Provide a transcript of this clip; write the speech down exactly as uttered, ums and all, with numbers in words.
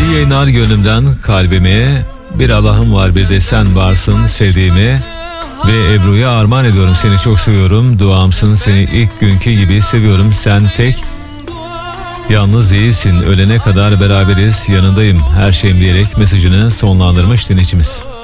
İyi yayınlar gönlümden kalbime. Bir Allah'ım var, bir de sen varsın sevdiğimi. Ve Ebru'ya armağan ediyorum, seni çok seviyorum. Duamsın, seni ilk günkü gibi seviyorum. Sen tek, yalnız değilsin. Ölene kadar beraberiz, yanındayım her şeyim diyerek mesajını sonlandırmış dinleyicimiz.